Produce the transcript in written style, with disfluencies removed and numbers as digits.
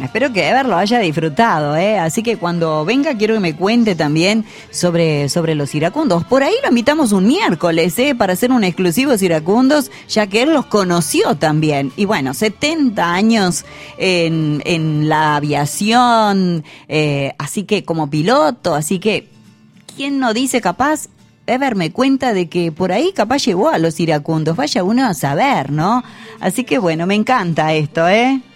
Espero que Ever lo haya disfrutado, ¿eh? Así que cuando venga quiero que me cuente también sobre los iracundos. Por ahí lo invitamos un miércoles, para hacer un exclusivo iracundos, ya que él los conoció también. Y bueno, 70 años en la aviación, así que como piloto, así que, ¿quién no dice capaz? Ever me cuenta de que por ahí capaz llegó a los iracundos, vaya uno a saber, ¿no? Así que bueno, me encanta esto, ¿eh?